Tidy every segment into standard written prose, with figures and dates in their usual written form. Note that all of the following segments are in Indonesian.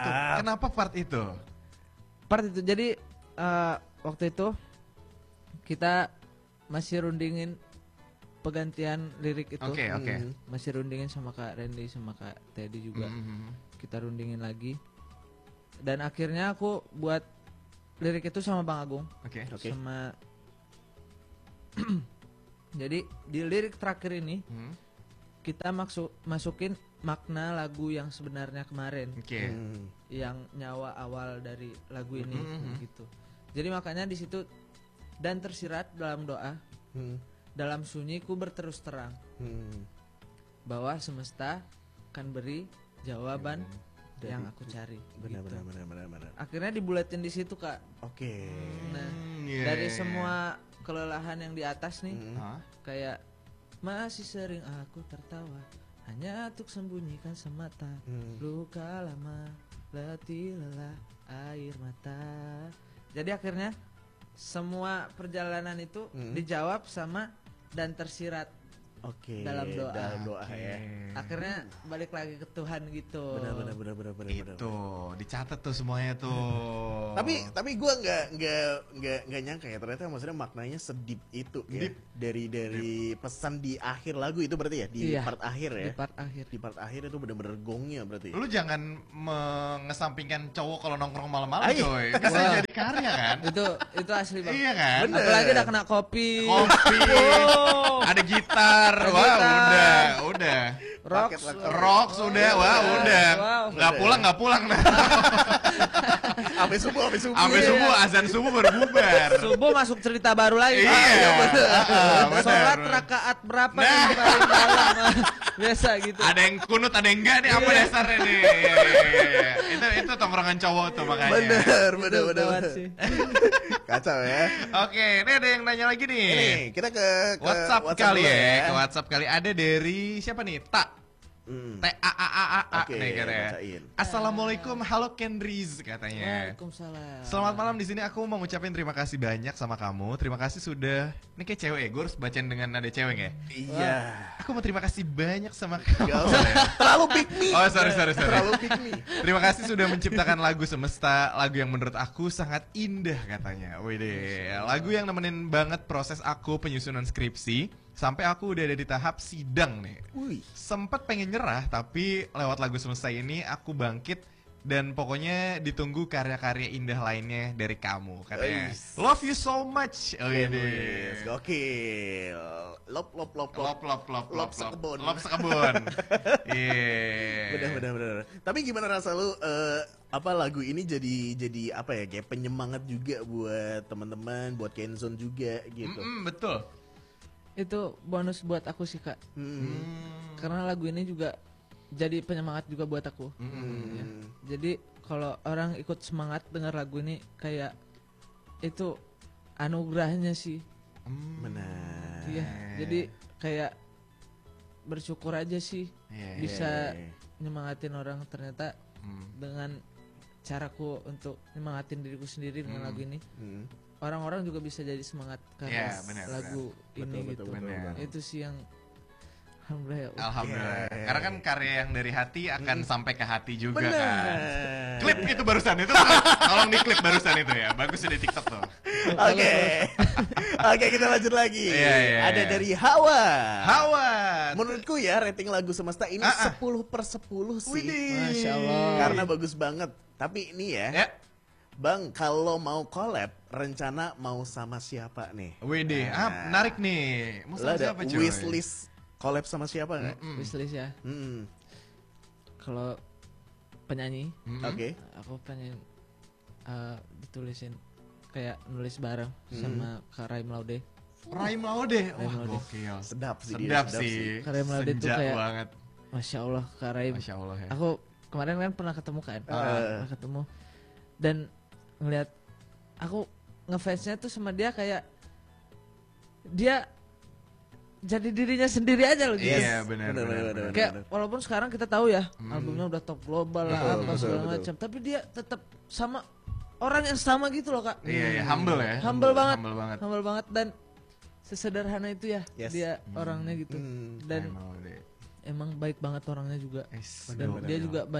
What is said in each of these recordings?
tuh? Kenapa part itu? Part itu jadi waktu itu kita masih rundingin penggantian lirik itu. Oke. Masih rundingin sama Kak Randy sama Kak Teddy juga. Kita rundingin lagi. Dan akhirnya aku buat lirik itu sama Bang Agung. Oke. Sama jadi di lirik terakhir ini kita masukin makna lagu yang sebenarnya kemarin. Oke. Yang nyawa awal dari lagu ini gitu. Jadi makanya di situ dan tersirat dalam doa. Dalam sunyiku berterus terang. Bahwa semesta akan beri jawaban yang aku cari. Benar. Akhirnya dibuletin di situ, Kak. Oke. Nah, dari semua kelelahan yang di atas nih, kayak masih sering aku tertawa hanya untuk sembunyikan semata luka lama, letih lelah air mata. Jadi akhirnya semua perjalanan itu dijawab sama dan tersirat dalam doa. Dalam doa ya. Akhirnya balik lagi ke Tuhan gitu. Benar. Itu dicatat tuh semuanya tuh. Tapi gue nggak nyangka ya ternyata maksudnya maknanya sedip itu ya. Dari pesan di akhir lagu itu berarti ya di part akhir ya. Di part akhir itu benar-benar gongnya berarti. Lu jangan mengesampingkan cowok kalau nongkrong malam-malam coy. Bisa jadi karya kan? Itu asli banget. Iya kan? Bener. Apalagi udah kena kopi. Ada gitar. Wah, udah. Rock sudah, wah udah. Nggak pulang. Sampai subuh. Azan subuh berbubar. Subuh masuk cerita baru lagi. Iya. Sholat rakaat berapa yang paling dalam? Biasa gitu. Ada yang kunut, ada yang enggak nih, apa dasarnya nih? Itu tongkrongan cowok tuh makanya. Bener. Kacau ya. Oke, ini ada yang nanya lagi nih. Ini kita ke WhatsApp kali ya. Ke WhatsApp kali ada dari siapa nih? T-A-A-A-A nih katanya. Assalamualaikum, halo Kendriz katanya. Waalaikumsalam. Selamat malam, di sini aku mau ngucapin terima kasih banyak sama kamu. Terima kasih sudah. Ini kayak cewek ya, gue harus bacain dengan nada cewek ya. Iya. Aku mau terima kasih banyak sama kamu. Terlalu pick me. Oh sorry. Terlalu pick me. Terima kasih sudah menciptakan lagu Semesta, lagu yang menurut aku sangat indah katanya. Wih, lagu yang nemenin banget proses aku penyusunan skripsi. Sampai aku udah ada di tahap sidang nih. Sempet pengen nyerah, tapi lewat lagu Semesta ini aku bangkit. Dan pokoknya ditunggu karya-karya indah lainnya dari kamu katanya. Love you so much. Gokil. Lop sekebun. Iya. Bener. Tapi gimana rasa lu lagu ini jadi apa ya, kayak penyemangat juga buat teman-teman, buat Kenzone juga gitu. Betul. Itu bonus buat aku sih, Kak. Karena lagu ini juga jadi penyemangat juga buat aku. Ya. Jadi kalau orang ikut semangat dengar lagu ini, kayak itu anugerahnya sih. Benar. Iya. Jadi kayak bersyukur aja sih bisa nyemangatin orang. Ternyata dengan caraku untuk nyemangatin diriku sendiri dengan lagu ini, orang-orang juga bisa jadi semangat karena lagu ini gitu. Itu sih yang Alhamdulillah. Karena kan karya yang dari hati akan sampai ke hati juga kan. Klip itu barusan itu. Tolong diklip barusan itu ya. Bagus di TikTok tuh. Oke, kita lanjut lagi. Ada dari Hawa. Menurutku ya rating lagu Semesta ini 10/10 sih. Masya Allah. Karena bagus banget. Tapi ini ya. Bang, kalau mau collab, rencana mau sama siapa nih? Widih, menarik nih. Mau sama siapa cuy? Wishlist collab sama siapa nggak? Wishlist ya. Kalau penyanyi, aku pengen ditulisin kayak nulis bareng sama Kak Raim Laude. Raim Laude, wah gokil. Sedap sih. Kak Raim Laude tuh kayak banget. Masya Allah Kak Raim. Masya Allah ya. Aku kemarin kan pernah ketemu kan, dan ngelihat aku ngefansnya tuh sama dia, kayak dia jadi dirinya sendiri aja loh. Iya benar. Kayak walaupun sekarang kita tahu ya albumnya udah top global lah, apa segala macam, tapi dia tetap sama orang yang sama gitu loh, Kak. Iya, humble ya. Humble banget dan sesederhana itu ya dia orangnya gitu. Dan emang baik banget orangnya juga. Dan dia juga banyak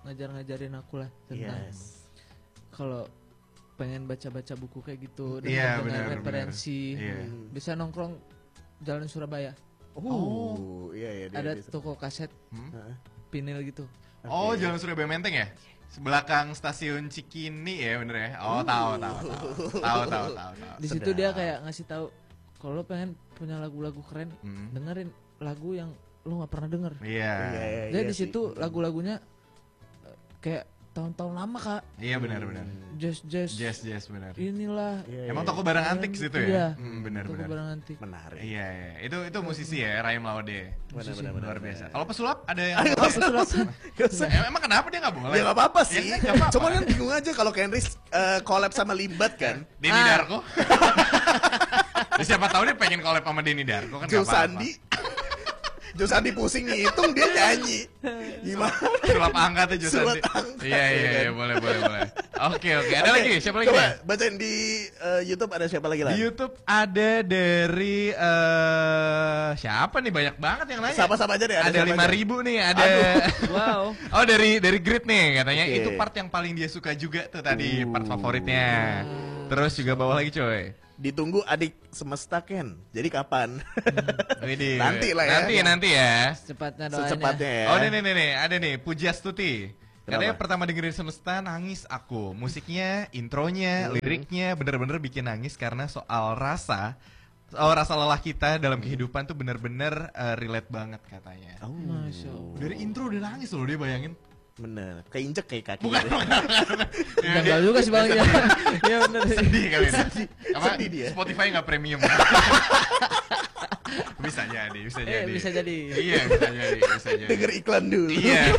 ngajarin aku lah tentang kalau pengen baca-baca buku kayak gitu Iya, dengan benar, referensi. Iya. Bisa nongkrong Jalan Surabaya. Iya. Ada toko kaset vinil gitu. Oh, Jalan Surabaya Menteng ya? Belakang stasiun Cikini ya, bener ya? Oh, tahu. Di situ dia kayak ngasih tahu kalau lo pengen punya lagu-lagu keren, dengerin lagu yang lo nggak pernah denger. Iya. Jadi di situ lagu-lagunya kayak tahun-tahun lama kak. Iya benar. Jazz benar. Inilah. Emang toko barang antik situ ya? Iya. Benar. Toko barang antik. Menarik. Iya. Itu musisi ya, Rahim Laude. Benar. Luar biasa. Kalau pesulap ada yang emang kenapa dia nggak boleh? Ya nggak apa-apa sih. Ya, nggak apa-apa. Cuma kan bingung aja kalau Kenris collab sama Limbat kan. Denny Darko. Ya, siapa tahu dia pengen collab sama Denny Darko kan. Jo Sandi pusing ngitung dia nyanyi. Gimana? Sulap angka tuh Jo Sandi. Iya, boleh. Oke. Ada lagi? Siapa lagi? Coba bacain di YouTube ada siapa lagi lah? Di YouTube ada dari siapa nih, banyak banget yang nanya. Sama aja deh. Ada 5.000 nih, ada. Wow. Oh dari Grid nih katanya itu part yang paling dia suka juga tuh tadi, part favoritnya. Terus juga bawa lagi coy. Ditunggu adik semesta Ken. Jadi kapan? Nanti lah ya. Nanti ya. Secepatnya ya. Oh nih, ada nih Pujastuti. Katanya pertama dengerin Semesta nangis aku. Musiknya, intronya, liriknya bener-bener bikin nangis karena soal rasa lelah kita dalam kehidupan tuh bener-bener relate banget katanya. Masya Allah. Dari intro udah nangis loh dia, bayangin. Bener, keinjek kayak kaki. Bukan. Enggak juga sih bang. Iya bener. Sedih kali ini. Sedih dia. Spotify nggak premium. Bisa jadi. Iya, bisa jadi. Denger iklan dulu. Iya.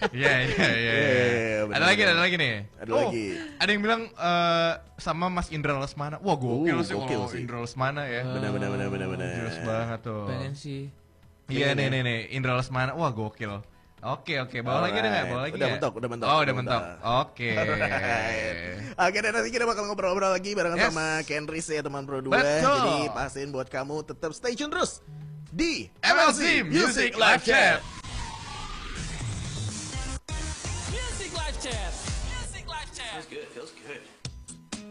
Ada lagi nih. Ada yang bilang sama Mas Indra Lesmana. Wah, gokil sih kalau Indra Lesmana ya. Bener. Jelas banget tuh. Pengen sih. Iya nih Indra Lesmana. Wah, gokil. Oke, bawa lagi deh nggak? Bawa lagi udah ya? mentok. Oh, udah mentok. Oke. Oke, dan nanti kita bakal ngobrol-ngobrol lagi barengan sama Kenris ya teman Pro 2. Betul. Jadi pastiin buat kamu tetap stay tune terus di MLC Music Live Chat. Music Live Chat. Feels good.